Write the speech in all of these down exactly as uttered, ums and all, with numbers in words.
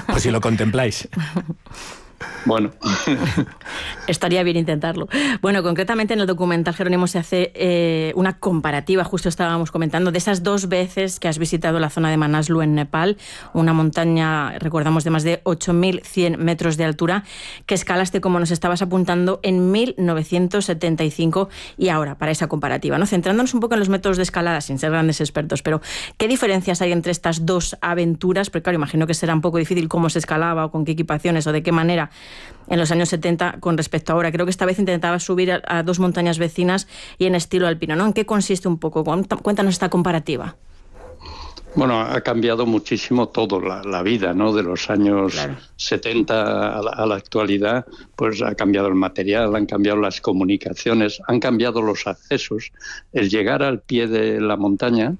o si lo contempláis. Bueno. Estaría bien intentarlo. Bueno, concretamente en el documental, Jerónimo, se hace eh, una comparativa, justo estábamos comentando, de esas dos veces que has visitado la zona de Manaslu en Nepal, una montaña, recordamos, de más de ocho mil cien metros de altura, que escalaste, como nos estabas apuntando, en mil novecientos setenta y cinco, y ahora, para esa comparativa, ¿no? Centrándonos un poco en los métodos de escalada, sin ser grandes expertos, pero ¿qué diferencias hay entre estas dos aventuras? Porque claro, imagino que será un poco difícil cómo se escalaba o con qué equipaciones o de qué manera en los años setenta con respecto a ahora. Creo que esta vez intentaba subir a, a dos montañas vecinas y en estilo alpino, ¿no? ¿En qué consiste un poco? Cuéntanos esta comparativa. Bueno, ha cambiado muchísimo todo, la, la vida, ¿no? De los años claro. setenta a la, a la actualidad, pues ha cambiado el material, han cambiado las comunicaciones, han cambiado los accesos. El llegar al pie de la montaña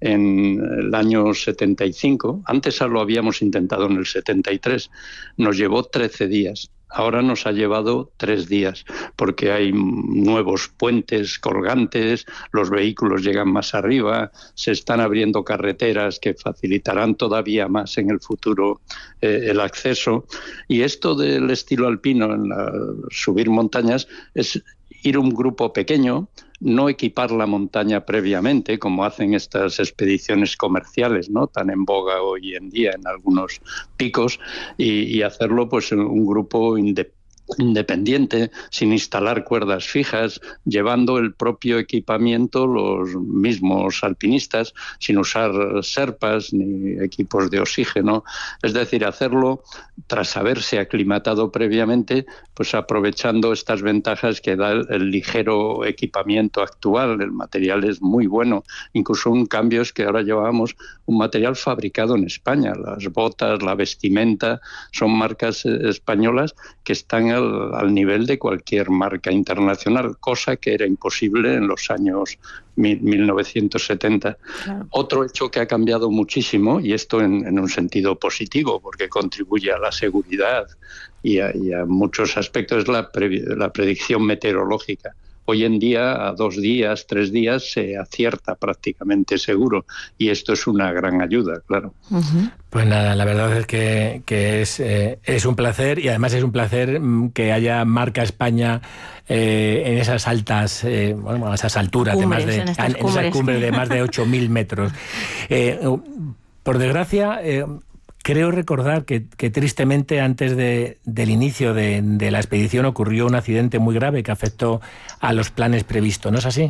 en el año setenta y cinco, antes lo habíamos intentado en el setenta y tres, nos llevó trece días. Ahora nos ha llevado tres días, porque hay nuevos puentes colgantes, los vehículos llegan más arriba, se están abriendo carreteras que facilitarán todavía más en el futuro eh, el acceso. Y esto del estilo alpino, en la, subir montañas, es ir un grupo pequeño, no equipar la montaña previamente, como hacen estas expediciones comerciales, ¿no? Tan en boga hoy en día en algunos picos, y, y hacerlo pues en un grupo independiente. independiente, sin instalar cuerdas fijas, llevando el propio equipamiento los mismos alpinistas, sin usar serpas ni equipos de oxígeno. Es decir, hacerlo tras haberse aclimatado previamente, pues aprovechando estas ventajas que da el, el ligero equipamiento actual. El material es muy bueno, incluso un cambio es que ahora llevamos un material fabricado en España. Las botas, la vestimenta, son marcas españolas que están al, al nivel de cualquier marca internacional, cosa que era imposible en los años mil novecientos setenta. Claro. Otro hecho que ha cambiado muchísimo, y esto en, en un sentido positivo, porque contribuye a la seguridad y a, y a muchos aspectos, es la, pre, la predicción meteorológica. Hoy en día, a dos días, tres días, se acierta prácticamente seguro, y esto es una gran ayuda, claro. Uh-huh. Pues nada, la verdad es que, que es, eh, es un placer, y además es un placer que haya marca España eh, en esas altas, eh, bueno, a esas alturas, cumbres, de más de, en, en, en esas cumbres de más de ocho mil metros. Eh, por desgracia, eh, creo recordar que, que tristemente antes de, del inicio de, de la expedición ocurrió un accidente muy grave que afectó a los planes previstos, ¿no es así?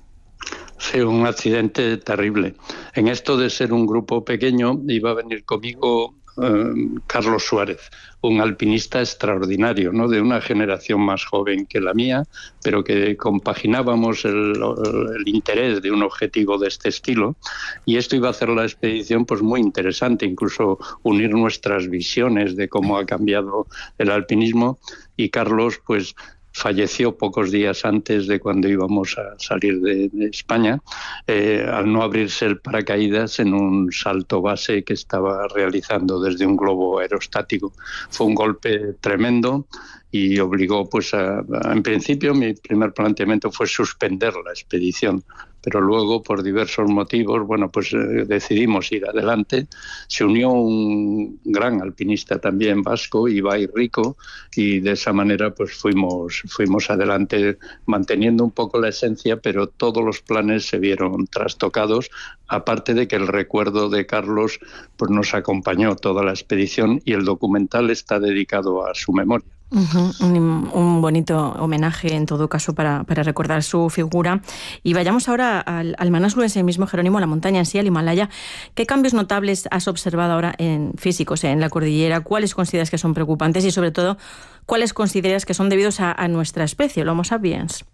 Sí, un accidente terrible. En esto de ser un grupo pequeño, iba a venir conmigo eh, Carlos Suárez, un alpinista extraordinario, ¿no? De una generación más joven que la mía, pero que compaginábamos el, el interés de un objetivo de este estilo, y esto iba a hacer la expedición pues muy interesante, incluso unir nuestras visiones de cómo ha cambiado el alpinismo. Y Carlos pues falleció pocos días antes de cuando íbamos a salir de, de España, eh, al no abrirse el paracaídas en un salto base que estaba realizando desde un globo aerostático. Fue un golpe tremendo y obligó, pues, a, a, en principio mi primer planteamiento fue suspender la expedición, pero luego, por diversos motivos, bueno, pues eh, decidimos ir adelante. Se unió un gran alpinista también vasco, Ibai Rico, y de esa manera pues fuimos, fuimos adelante, manteniendo un poco la esencia, pero todos los planes se vieron trastocados, aparte de que el recuerdo de Carlos pues nos acompañó toda la expedición, y el documental está dedicado a su memoria. Uh-huh. Un, un bonito homenaje en todo caso para, para recordar su figura. Y vayamos ahora al, al Manaslu en sí mismo, Jerónimo, a la montaña en sí, al Himalaya. ¿Qué cambios notables has observado ahora en físicos en la cordillera? ¿Cuáles consideras que son preocupantes y sobre todo cuáles consideras que son debidos a, a nuestra especie, el Homo sapiens?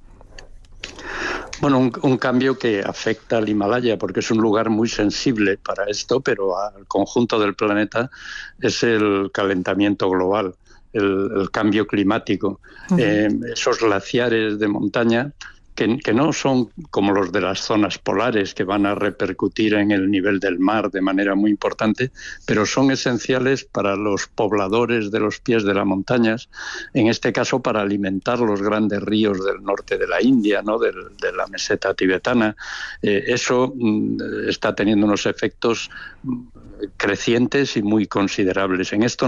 Bueno, un, un cambio que afecta al Himalaya porque es un lugar muy sensible para esto, pero al conjunto del planeta, es el calentamiento global. El, el cambio climático, uh-huh. eh, esos glaciares de montaña que, que no son como los de las zonas polares, que van a repercutir en el nivel del mar de manera muy importante, pero son esenciales para los pobladores de los pies de las montañas, en este caso para alimentar los grandes ríos del norte de la India, ¿no? de, de la meseta tibetana. Eh, eso mm, está teniendo unos efectos crecientes y muy considerables. En esto